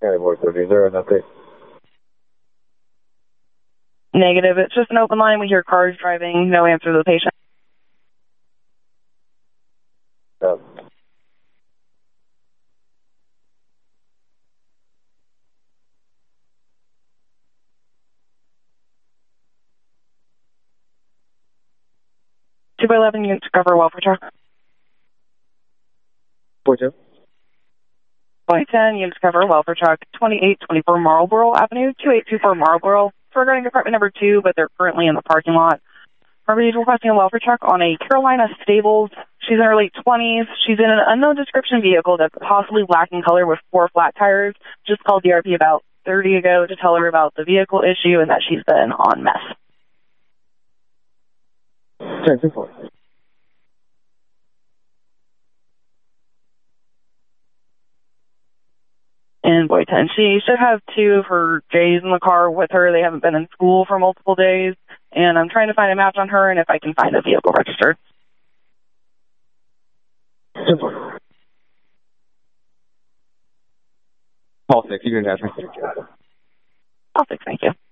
County Board 30, is there an update? Negative. It's just an open line. We hear cars driving. No answer to the patient. 2x11 units cover welfare truck. 42. 2010 units cover welfare truck 2824 Marlboro Avenue, 2824 Marlboro. It's regarding department number 2, but they're currently in the parking lot. Everybody's requesting a welfare truck on a Carolina Stables. She's in her late 20s. She's in an unknown description vehicle that's possibly black in color with 4 flat tires. Just called DRP about 30 ago to tell her about the vehicle issue and that she's been on meth. 10-4. In Boyton. She should have 2 of her J's in the car with her. They haven't been in school for multiple days, and I'm trying to find a match on her and if I can find a vehicle registered. 10-4. Call 6, you can attach me. I'll fix, thank you.